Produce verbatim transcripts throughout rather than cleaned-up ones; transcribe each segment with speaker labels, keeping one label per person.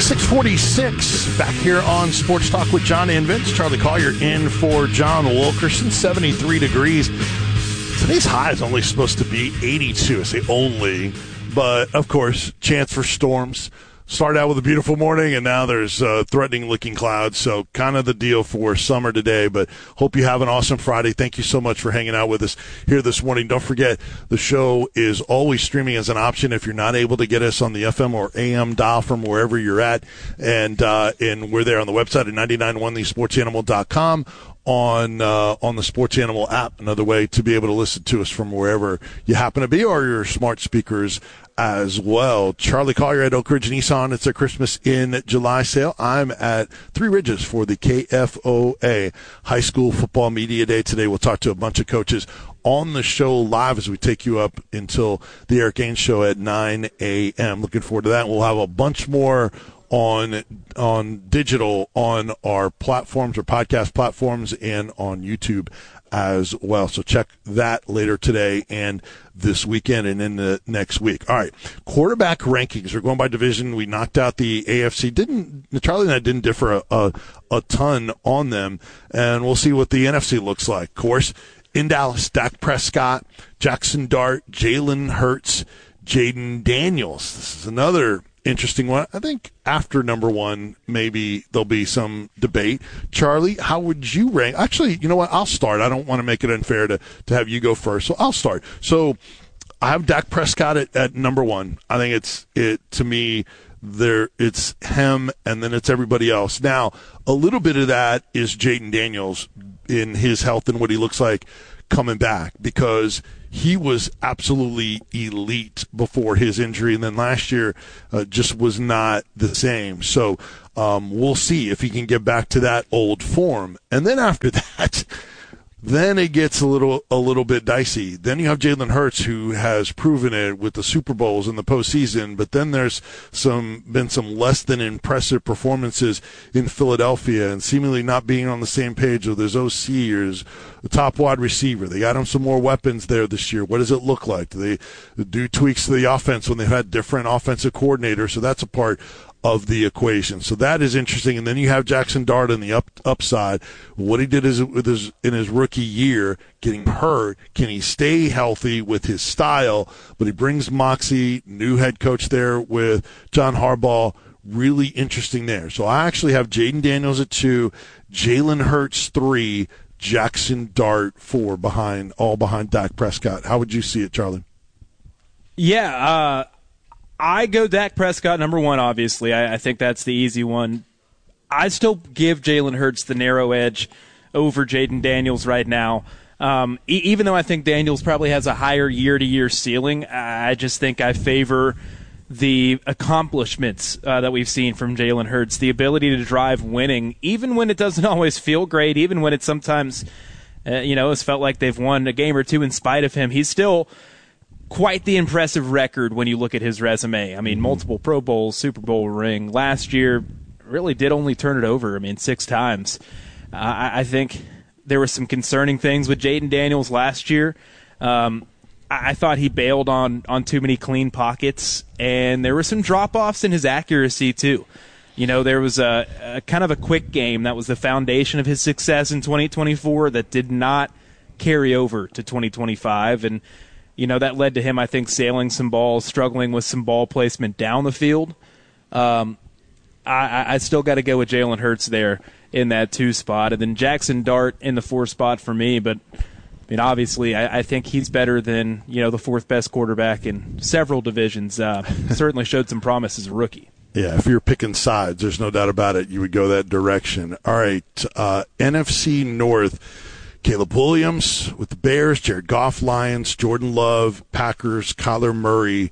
Speaker 1: six forty-six back here on Sports Talk with John and Vince. Charlie Collier in for John Wilkerson. seventy-three degrees. Today's high is only supposed to be eighty-two. I say only, but of course, chance for storms. Started out with a beautiful morning, and now there's uh, threatening-looking clouds, so kind of the deal for summer today, but hope you have an awesome Friday. Thank you so much for hanging out with us here this morning. Don't forget, the show is always streaming as an option if you're not able to get us on the F M or A M dial from wherever you're at, and uh, and we're there on the website at nine nine one the sports animal dot com. on uh, on the Sports Animal app, another way to be able to listen to us from wherever you happen to be, or your smart speakers as well. Charlie Collier at Oak Ridge Nissan. It's a Christmas in July sale. I'm at Three Ridges for the K F O A High School Football Media Day today. We'll talk to a bunch of coaches on the show live as we take you up until the Eric Gaines Show at nine a.m. Looking forward to that. We'll have a bunch more on on digital on our platforms or podcast platforms and on YouTube as well. So check that later today and this weekend and in the next week. All right, quarterback rankings. We're going by division. We knocked out the A F C. Didn't Charlie and I didn't differ a, a, a ton on them, and we'll see what the N F C looks like. Of course, in Dallas, Dak Prescott, Jackson Dart, Jalen Hurts, Jaden Daniels. This is another interesting one. I think after number one, maybe there'll be some debate. Charlie, how would you rank? Actually, you know what? I'll start. I don't want to make it unfair to, to have you go first, so I'll start. So I have Dak Prescott at, at number one. I think it's it to me. There, it's him, and then it's everybody else. Now, a little bit of that is Jaden Daniels in his health and what he looks like coming back, because he was absolutely elite before his injury, and then last year uh, just was not the same. So um, we'll see if he can get back to that old form. And then after that, then it gets a little a little bit dicey. Then you have Jalen Hurts, who has proven it with the Super Bowls and the postseason, but then there's some been some less than impressive performances in Philadelphia and seemingly not being on the same page with his O C or his top wide receiver. They got him some more weapons there this year. What does it look like? Do they do tweaks to the offense when they've had different offensive coordinators? So that's a part of the equation. So that is interesting. And then you have Jackson Dart on the up, upside. What he did is with his, in his rookie year, getting hurt. Can he stay healthy with his style? But he brings moxie, new head coach there with John Harbaugh. Really interesting there. So I actually have Jaden Daniels at two, Jalen Hurts three, Jackson Dart four, behind all behind Dak Prescott. How would you see it, Charlie?
Speaker 2: Yeah, uh, I go Dak Prescott number one, obviously. I, I think that's the easy one. I still give Jalen Hurts the narrow edge over Jaden Daniels right now. Um, e- even though I think Daniels probably has a higher year-to-year ceiling, I just think I favor the accomplishments uh, that we've seen from Jalen Hurts, the ability to drive winning, even when it doesn't always feel great, even when it sometimes, uh, you know, it's felt like they've won a game or two in spite of him. He's still quite the impressive record when you look at his resume. I mean, mm-hmm. multiple Pro Bowls, Super Bowl ring. Last year really did only turn it over, I mean, six times. Uh, I, I think there were some concerning things with Jaden Daniels last year. Um, I, I thought he bailed on, on too many clean pockets, and there were some drop-offs in his accuracy too. You know, there was a, a kind of a quick game that was the foundation of his success in twenty twenty-four that did not carry over to twenty twenty-five, and you know, that led to him, I think, sailing some balls, struggling with some ball placement down the field. Um, I, I still got to go with Jalen Hurts there in that two spot. And then Jackson Dart in the four spot for me. But, I mean, obviously, I, I think he's better than, you know, the fourth best quarterback in several divisions. Uh, certainly showed some promise as a rookie.
Speaker 1: Yeah, if you're picking sides, there's no doubt about it, you would go that direction. All right, uh, N F C North. Caleb Williams with the Bears, Jared Goff, Lions, Jordan Love, Packers, Kyler Murray,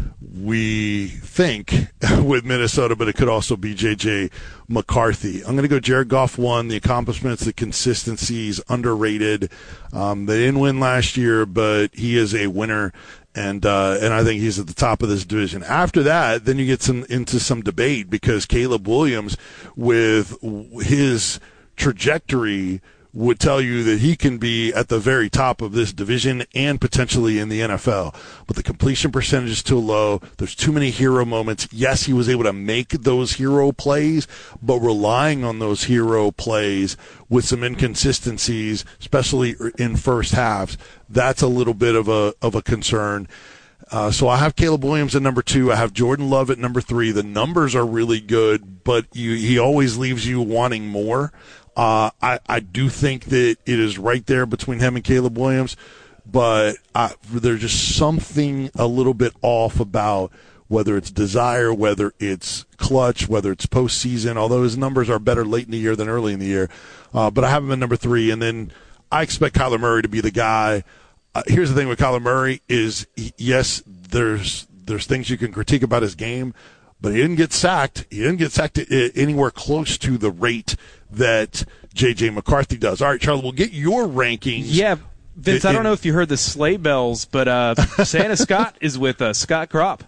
Speaker 1: we think, with Minnesota, but it could also be J J McCarthy. I'm going to go Jared Goff one, the accomplishments, the consistencies, underrated. Um, they didn't win last year, but he is a winner, and uh, and I think he's at the top of this division. After that, then you get some into some debate, because Caleb Williams, with his trajectory would tell you that he can be at the very top of this division and potentially in the N F L. But the completion percentage is too low. There's too many hero moments. Yes, he was able to make those hero plays, but relying on those hero plays with some inconsistencies, especially in first halves, that's a little bit of a of a concern. Uh, so I have Caleb Williams at number two. I have Jordan Love at number three. The numbers are really good, but you, he always leaves you wanting more. Uh, I, I do think that it is right there between him and Caleb Williams, but I, there's just something a little bit off about whether it's desire, whether it's clutch, whether it's postseason, although his numbers are better late in the year than early in the year. Uh, but I have him at number three, and then I expect Kyler Murray to be the guy. Uh, here's the thing with Kyler Murray is, yes, there's there's things you can critique about his game, but he didn't get sacked. He didn't get sacked anywhere close to the rate that J J. McCarthy does. All right, Charlie, we'll get your rankings.
Speaker 2: Yeah, Vince, in, I don't know if you heard the sleigh bells, but uh, Santa Scott is with us, Scott Kropp.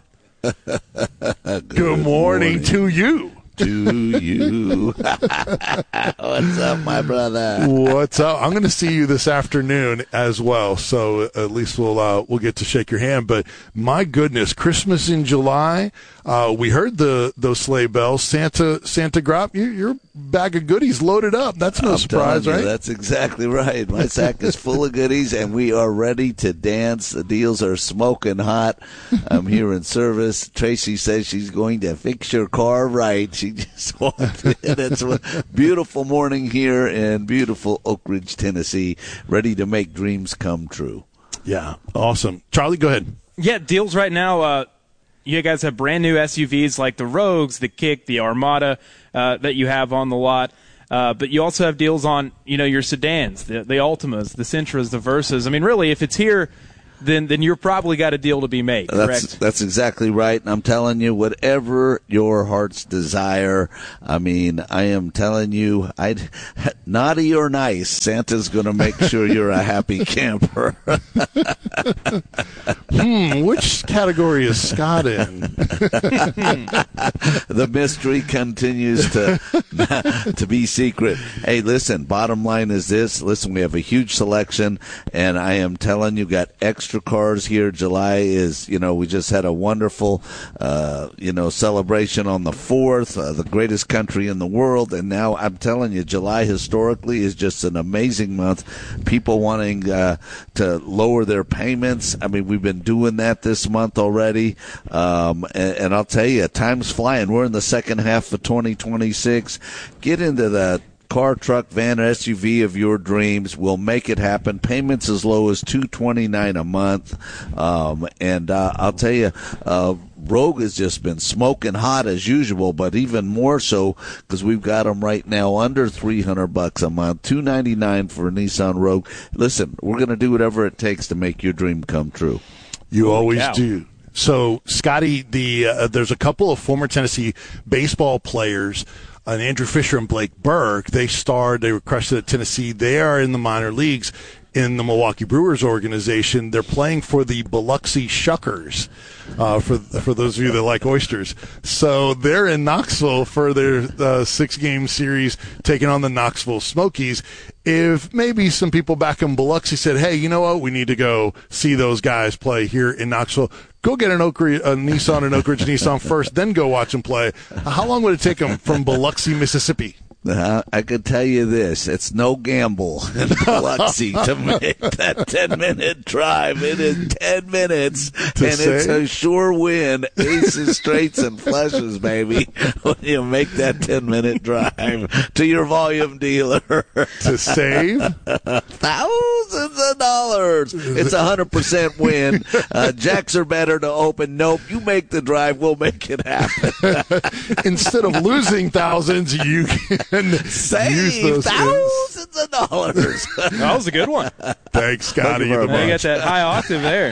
Speaker 1: Good, Good morning, morning to you.
Speaker 3: To you. What's up, my brother?
Speaker 1: What's up? I'm going to see you this afternoon as well, so at least we'll uh, we'll get to shake your hand. But my goodness, Christmas in July. Uh, we heard the those sleigh bells. Santa Santa Gropp, you, your bag of goodies loaded up. That's no
Speaker 3: I'm
Speaker 1: surprise,
Speaker 3: you,
Speaker 1: right?
Speaker 3: That's exactly right. My sack is full of goodies, and we are ready to dance. The deals are smoking hot. I'm here in service. Tracy says she's going to fix your car right. She just walked in. It's a beautiful morning here in beautiful Oak Ridge, Tennessee, ready to make dreams come true.
Speaker 1: Yeah, awesome. Charlie, go ahead.
Speaker 2: Yeah, deals right now. Uh, you guys have brand new S U Vs like the Rogues, the Kick, the Armada uh, that you have on the lot. Uh, but you also have deals on, you know, your sedans, the, the Altimas, the Sentras, the Versas. I mean, really, if it's here, then then you're probably got a deal to be made, correct?
Speaker 3: That's, that's exactly right. And I'm telling you, whatever your heart's desire, I mean, I am telling you, I'd, naughty or nice, Santa's going to make sure you're a happy camper.
Speaker 1: hmm, which category is Scott in?
Speaker 3: The mystery continues to to be secret. Hey, listen, bottom line is this. Listen, we have a huge selection, and I am telling you, got extra Extra cars here. July is, you know, we just had a wonderful, uh, you know, celebration on the fourth, uh, the greatest country in the world. And now I'm telling you, July historically is just an amazing month. People wanting uh, to lower their payments. I mean, we've been doing that this month already. Um, and, and I'll tell you, time's flying. We're in the second half of twenty twenty-six. Get into the car, truck, van, or S U V of your dreams. We'll make it happen. Payments as low as two hundred twenty-nine dollars a month. Um, and uh, I'll tell you, uh, Rogue has just been smoking hot as usual, but even more so because we've got them right now under three hundred bucks a month, two hundred ninety-nine dollars for a Nissan Rogue. Listen, we're going to do whatever it takes to make your dream come true.
Speaker 1: You
Speaker 2: Holy
Speaker 1: always
Speaker 2: cow.
Speaker 1: do. So, Scotty, the uh, there's a couple of former Tennessee baseball players, and Andrew Fisher and Blake Burke. They starred, they were crushed at Tennessee. They are in the minor leagues in the Milwaukee Brewers organization. They're playing for the Biloxi Shuckers, uh, for for those of you that like oysters. So they're in Knoxville for their uh, six-game series, taking on the Knoxville Smokies. If maybe some people back in Biloxi said, hey, you know what, we need to go see those guys play here in Knoxville, go get an Oak Ridge, a Nissan and Oak Ridge Nissan first, then go watch them play. How long would it take them from Biloxi, Mississippi?
Speaker 3: Uh, I could tell you this, it's no gamble in Biloxi to make that ten-minute drive. It is ten minutes, to and say? It's a sure win. Aces, straights, and flushes, baby, when you make that ten-minute drive to your volume dealer.
Speaker 1: To save?
Speaker 3: Thousands of dollars. It's a one hundred percent win. Uh, jacks are better to open. Nope, you make the drive, we'll make it happen.
Speaker 1: Instead of losing thousands, you can
Speaker 3: save thousands of dollars.
Speaker 2: That was a good one.
Speaker 1: Thanks, Scotty.
Speaker 2: You, you got that high octave there.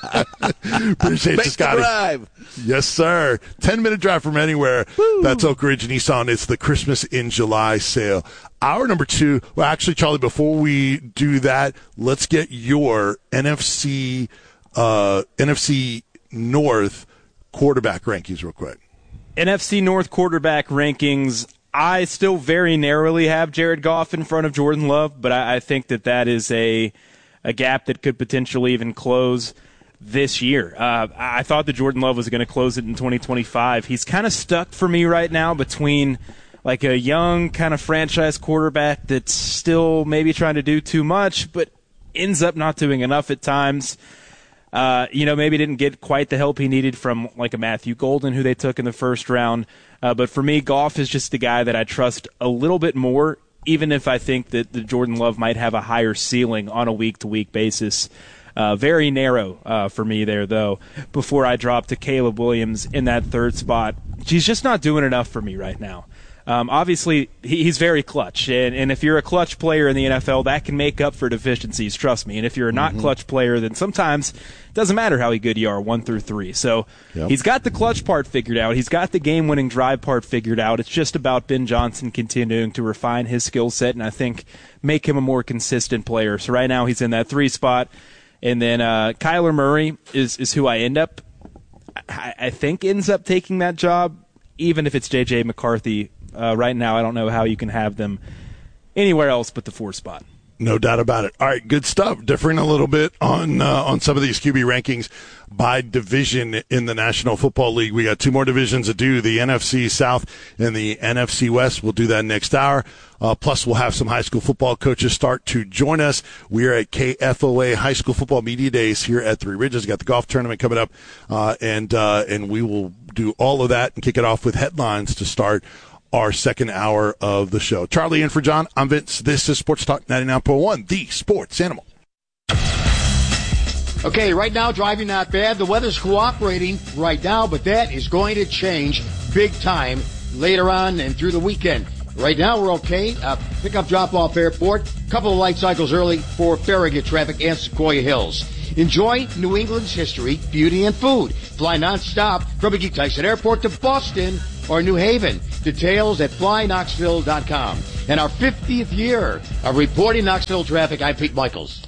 Speaker 1: Appreciate
Speaker 3: Make
Speaker 1: you, Scotty.
Speaker 3: The drive.
Speaker 1: Yes, sir. ten-minute drive from anywhere. Woo. That's Oak Ridge Nissan. It's the Christmas in July sale. Our number two, well, actually, Charlie, before we do that, let's get your N F C uh, N F C North quarterback rankings real quick.
Speaker 2: N F C North quarterback rankings. I still very narrowly have Jared Goff in front of Jordan Love, but I, I think that that is a a gap that could potentially even close this year. Uh, I thought that Jordan Love was going to close it in twenty twenty-five. He's kind of stuck for me right now between like a young kind of franchise quarterback that's still maybe trying to do too much, but ends up not doing enough at times. Uh, you know, maybe didn't get quite the help he needed from like a Matthew Golden, who they took in the first round. Uh, but for me, Goff is just the guy that I trust a little bit more, even if I think that the Jordan Love might have a higher ceiling on a week-to-week basis. Uh, very narrow uh, for me there, though, before I drop to Caleb Williams in that third spot. He's just not doing enough for me right now. Um, obviously, he, he's very clutch, and, and if you're a clutch player in the N F L, that can make up for deficiencies, trust me. And if you're a not mm-hmm. clutch player, then sometimes it doesn't matter how good you are, one through three. So yep. he's got the clutch part figured out. He's got the game-winning drive part figured out. It's just about Ben Johnson continuing to refine his skill set and I think make him a more consistent player. So right now he's in that three spot. And then uh, Kyler Murray is, is who I end up, I, I think ends up taking that job, even if it's J J McCarthy. Uh, right now, I don't know how you can have them anywhere else but the four spot.
Speaker 1: No doubt about it. All right, good stuff. Differing a little bit on uh, on some of these Q B rankings by division in the National Football League. We got two more divisions to do, the N F C South and the N F C West. We'll do that next hour. Uh, plus, we'll have some high school football coaches start to join us. We are at K F O A High School Football Media Days here at Three Ridges. Got the golf tournament coming up, uh, and uh, and we will do all of that and kick it off with headlines to start our second hour of the show. Charlie in for John. I'm Vince. This is Sports Talk ninety-nine point one, the sports animal.
Speaker 4: Okay, right now, driving not bad. The weather's cooperating right now, but that is going to change big time later on and through the weekend. Right now, we're okay. Uh, pick-up, drop-off airport. Couple of light cycles early for Farragut traffic and Sequoia Hills. Enjoy New England's history, beauty, and food. Fly nonstop from McGee Tyson Airport to Boston or New Haven. Details at fly knoxville dot com. And our fiftieth year of reporting Knoxville traffic, I'm Pete Michaels.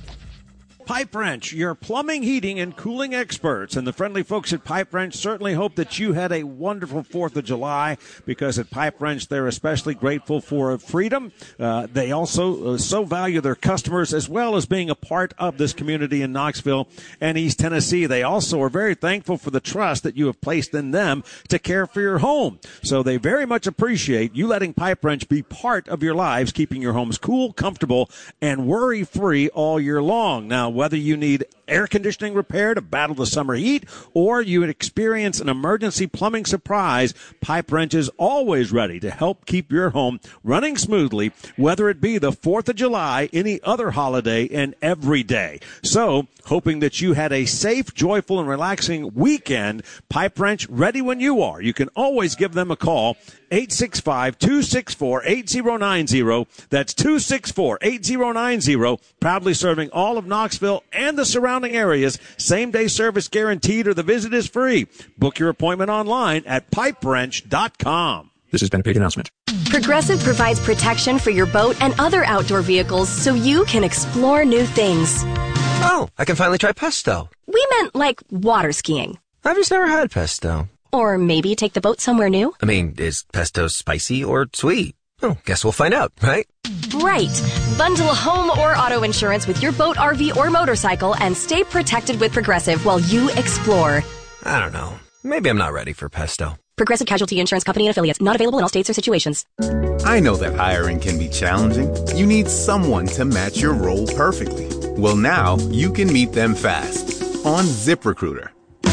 Speaker 5: Pipe Wrench, your plumbing, heating, and cooling experts. And the friendly folks at Pipe Wrench certainly hope that you had a wonderful fourth of July, because at Pipe Wrench, they're especially grateful for freedom. Uh, they also uh, so value their customers, as well as being a part of this community in Knoxville and East Tennessee. They also are very thankful for the trust that you have placed in them to care for your home. So they very much appreciate you letting Pipe Wrench be part of your lives, keeping your homes cool, comfortable, and worry-free all year long. Now, whether you need air conditioning repair to battle the summer heat, or you would experience an emergency plumbing surprise, Pipe Wrench is always ready to help keep your home running smoothly, whether it be the fourth of July, any other holiday, and every day. So, hoping that you had a safe, joyful, and relaxing weekend, Pipe Wrench ready when you are. You can always give them a call, eight six five, two six four, eight zero nine zero. That's two six four, eight zero nine zero. Proudly serving all of Knoxville and the surrounding areas. Same-day service guaranteed, or the visit is free. Book your appointment online at pipe wrench dot com.
Speaker 6: This has been a paid announcement.
Speaker 7: Progressive provides protection for your boat and other outdoor vehicles so you can explore new things.
Speaker 6: Oh, I can finally try pesto.
Speaker 7: We meant like water skiing.
Speaker 6: I've just never had pesto.
Speaker 7: Or maybe take the boat somewhere new.
Speaker 6: I mean, is pesto spicy or sweet? Oh, guess we'll find out, right?
Speaker 7: Right. Bundle home or auto insurance with your boat, R V, or motorcycle and stay protected with Progressive while you explore.
Speaker 6: I don't know. Maybe I'm not ready for pesto.
Speaker 7: Progressive Casualty Insurance Company and Affiliates. Not available in all states or situations.
Speaker 8: I know that hiring can be challenging. You need someone to match your role perfectly. Well, now you can meet them fast on ZipRecruiter.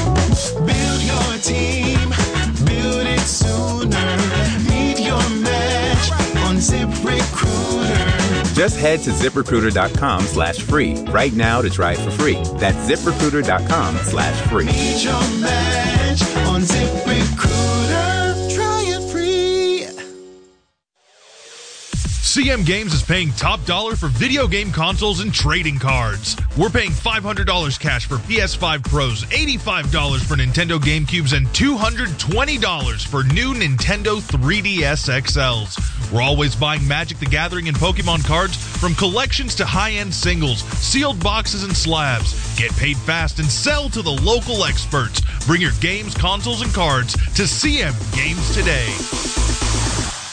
Speaker 9: Build your team. Build it sooner. Meet your match on ZipRecruiter.
Speaker 8: Just head to ZipRecruiter.com slash free right now to try it for free. That's ZipRecruiter.com slash free.
Speaker 9: Meet your match on ZipRecruiter. Try it free.
Speaker 10: C M Games is paying top dollar for video game consoles and trading cards. We're paying five hundred dollars cash for P S five Pros, eighty-five dollars for Nintendo GameCubes, and two hundred twenty dollars for new Nintendo three D S X Ls. We're always buying Magic the Gathering and Pokemon cards, from collections to high-end singles, sealed boxes and slabs. Get paid fast and sell to the local experts. Bring your games, consoles, and cards to C M Games today.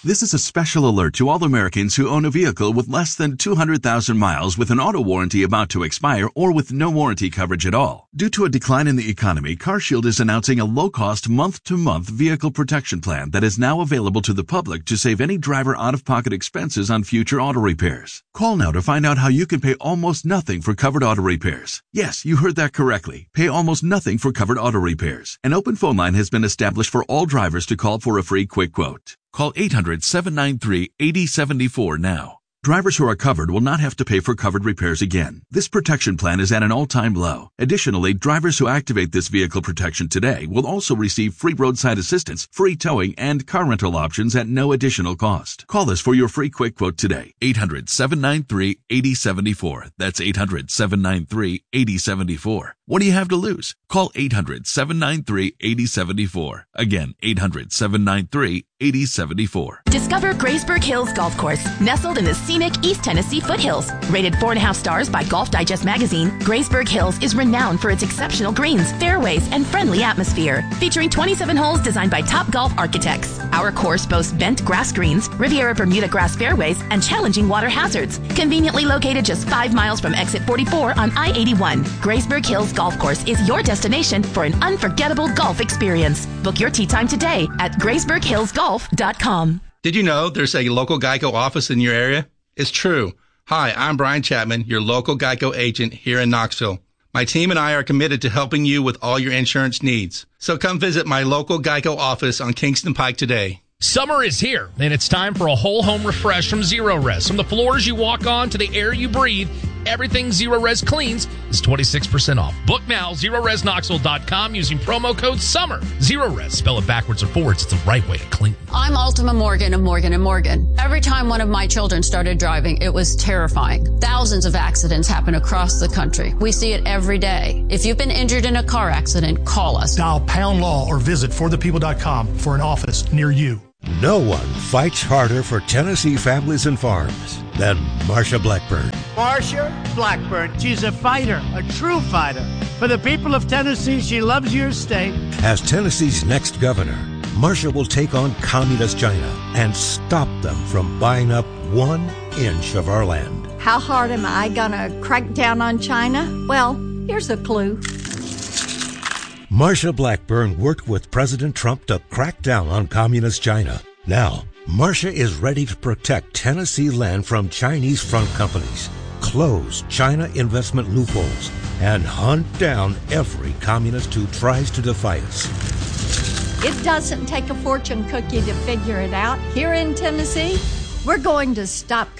Speaker 11: This is a special alert to all Americans who own a vehicle with less than two hundred thousand miles with an auto warranty about to expire or with no warranty coverage at all. Due to a decline in the economy, CarShield is announcing a low-cost month-to-month vehicle protection plan that is now available to the public to save any driver out-of-pocket expenses on future auto repairs. Call now to find out how you can pay almost nothing for covered auto repairs. Yes, you heard that correctly. Pay almost nothing for covered auto repairs. An open phone line has been established for all drivers to call for a free quick quote. Call eight hundred, seven nine three, eight zero seven four now. Drivers who are covered will not have to pay for covered repairs again. This protection plan is at an all-time low. Additionally, drivers who activate this vehicle protection today will also receive free roadside assistance, free towing, and car rental options at no additional cost. Call us for your free quick quote today. eight hundred, seven nine three, eight zero seven four. That's eight hundred, seven nine three, eight zero seven four. What do you have to lose? Call eight hundred, seven nine three, eight zero seven four. Again, eight hundred, seven nine three, eight zero seven four.
Speaker 12: Discover Graysburg Hills Golf Course, nestled in the scenic East Tennessee foothills. Rated four and a half stars by Golf Digest magazine, Graysburg Hills is renowned for its exceptional greens, fairways, and friendly atmosphere. Featuring twenty-seven holes designed by top golf architects. Our course boasts bent grass greens, Riviera Bermuda grass fairways, and challenging water hazards. Conveniently located just five miles from exit forty-four on I eighty-one, Graysburg Hills Golf Course is your destination for an unforgettable golf experience. Book your tee time today at graysburg hills golf dot com.
Speaker 13: Did you know there's a local Geico office in your area? It's true. Hi, I'm Brian Chapman, your local Geico agent here in Knoxville. My team and I are committed to helping you with all your insurance needs. So come visit my local Geico office on Kingston Pike today.
Speaker 14: Summer is here, and it's time for a whole home refresh from Zero Res. From the floors you walk on to the air you breathe, everything Zero Res cleans is twenty-six percent off. Book now, zero res knoxville dot com using promo code SUMMER. Zero Res, spell it backwards or forwards. It's the right way to clean.
Speaker 15: I'm Ultima Morgan of Morgan and Morgan. Every time one of my children started driving, it was terrifying. Thousands of accidents happen across the country. We see it every day. If you've been injured in a car accident, call us.
Speaker 16: Dial Pound Law or visit for the people dot com for an office near you.
Speaker 17: No one fights harder for Tennessee families and farms than Marsha Blackburn.
Speaker 18: Marsha Blackburn, she's a fighter, a true fighter. For the people of Tennessee, she loves your state.
Speaker 17: As Tennessee's next governor, Marsha will take on communist China and stop them from buying up one inch of our land.
Speaker 19: How hard am I gonna crack down on China? Well, here's a clue.
Speaker 17: Marsha Blackburn worked with President Trump to crack down on communist China. Now, Marsha is ready to protect Tennessee land from Chinese front companies, close China investment loopholes, and hunt down every communist who tries to defy us.
Speaker 19: It doesn't take a fortune cookie to figure it out. Here in Tennessee, we're going to stop